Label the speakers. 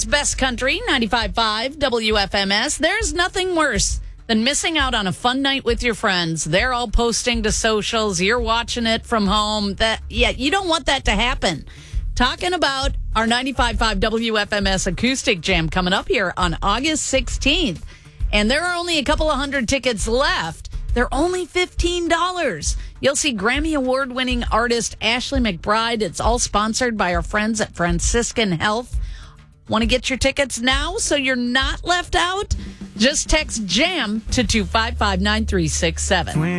Speaker 1: Best Country, 95.5 WFMS. There's nothing worse than missing out on a fun night with your friends. They're all posting to socials. You're watching it from home. You don't want that to happen. Talking about our 95.5 WFMS Acoustic Jam coming up here on August 16th. And there are only a couple of hundred tickets left. They're only $15. You'll see Grammy Award-winning artist Ashley McBryde. It's all sponsored by our friends at Franciscan Health. Want to get your tickets now so you're not left out? Just text JAM to 255-9367.